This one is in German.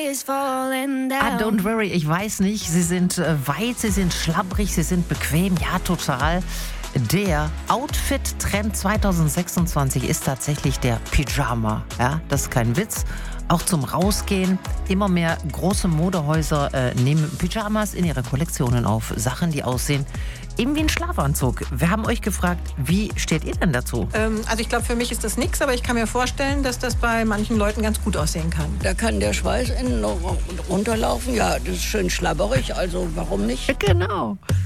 Don't worry, ich weiß nicht. Sie sind weit, sie sind schlabbrig, sie sind bequem. Ja, total. Der Outfit-Trend 2026 ist tatsächlich der Pyjama. Ja, das ist kein Witz. Auch zum Rausgehen. Immer mehr große Modehäuser nehmen Pyjamas in ihre Kollektionen auf. Sachen, die aussehen eben wie ein Schlafanzug. Wir haben euch gefragt, wie steht ihr denn dazu? Also ich glaube, für mich ist das nichts, aber ich kann mir vorstellen, dass das bei manchen Leuten ganz gut aussehen kann. Da kann der Schweiß innen noch runterlaufen. Ja, das ist schön schlabberig, also warum nicht? Genau.